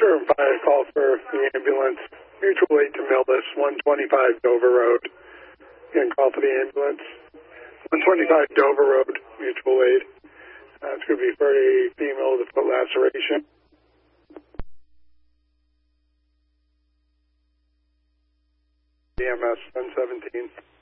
Sure, fire call for the ambulance. Mutual aid to Millis, 125 Dover Road. You can call for the ambulance. 125 Dover Road, mutual aid. It's going to be for a female with a foot laceration. EMS 117.